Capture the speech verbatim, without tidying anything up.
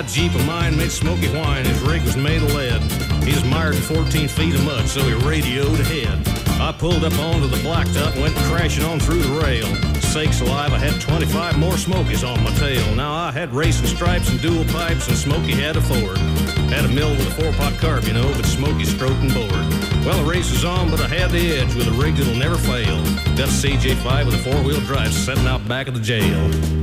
Jeep of mine made Smoky whine, his rig was made of lead. He was mired in fourteen feet of mud, so he radioed ahead. I pulled up onto the blacktop and went crashing on through the rail. Sakes alive, I had twenty-five more Smokies on my tail. Now I had racing stripes and dual pipes, and Smoky had a Ford. Had a mill with a four-pot carb, you know, but Smoky stroked and bored. Well, the race was on, but I had the edge with a rig that'll never fail. Got a C J five with a four-wheel drive setting out back of the jail.